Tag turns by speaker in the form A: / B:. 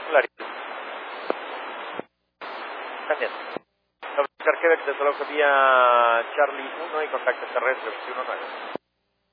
A: Clarísimo. También. Oscar Quebec desde la vía Charlie 1 y contacto terrestre 219.